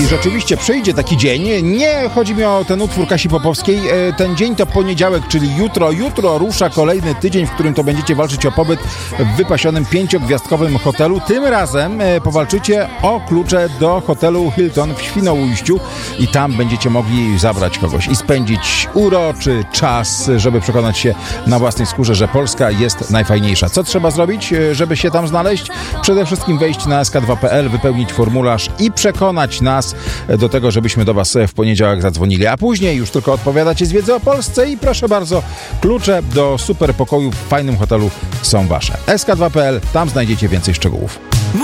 rzeczywiście przyjdzie taki dzień. Nie chodzi mi o ten utwór Kasi Popowskiej. Ten dzień to poniedziałek, czyli jutro. Jutro rusza kolejny tydzień, w którym to będziecie walczyć o pobyt w wypasionym 5-gwiazdkowym hotelu. Tym razem powalczycie o klucze do hotelu Hilton w Świnoujściu i tam będziecie mogli zabrać kogoś i spędzić uroczy czas, żeby przekonać się na własnej skórze, że Polska jest najfajniejsza. Co trzeba zrobić, żeby się tam znaleźć? Przede wszystkim wejść na sk2.pl, wypełnić formularz i przekonać nas do tego, żebyśmy do Was w poniedziałek zadzwonili, a później już tylko odpowiadacie z wiedzy o Polsce i proszę bardzo, klucze do super pokoju w fajnym hotelu są Wasze. sk2.pl, tam znajdziecie więcej szczegółów.